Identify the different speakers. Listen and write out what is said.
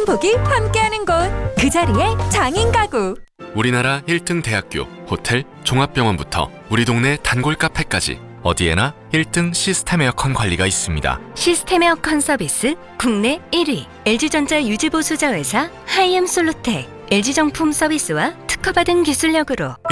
Speaker 1: 행복이 함께하는 곳, 그 자리에 장인 가구.
Speaker 2: 우리나라 1등 대학교, 호텔, 종합병원부터 우리 동네 단골 카페까지 어디에나 1등 시스템 에어컨 관리가 있습니다.
Speaker 3: 시스템 에어컨 서비스 국내 1위 LG전자 유지보수자 회사 하이엠솔루텍 LG정품 서비스와 특허받은 기술력으로